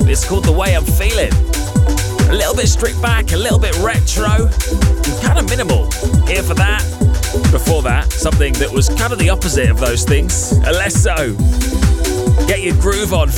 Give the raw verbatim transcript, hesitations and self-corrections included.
It's called The Way I'm Feeling. A little bit stripped back, a little bit retro, and kind of minimal. Here for that. Before that, something that was kind of the opposite of those things. Alesso. Get your groove on